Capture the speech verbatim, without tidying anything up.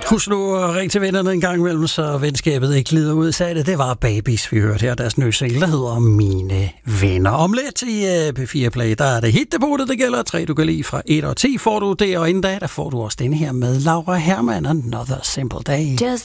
Husk nu at ringe til vennerne en gang imellem, så venskabet ikke glider ud. Sagde det, det var Babies, vi hørte her. Deres nye single, der hedder Mine Venner. Om lidt i P fire Play, der er det hitdebutet, det gælder. Tre, du kan lide fra et og ti får du det, og inden da, der får du også denne her med Laura Hermann, Another Simple Day. Just